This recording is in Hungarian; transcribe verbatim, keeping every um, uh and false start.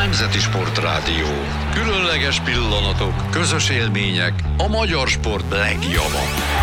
Nemzeti Sportrádió. Különleges pillanatok, közös élmények, a magyar sport legjava.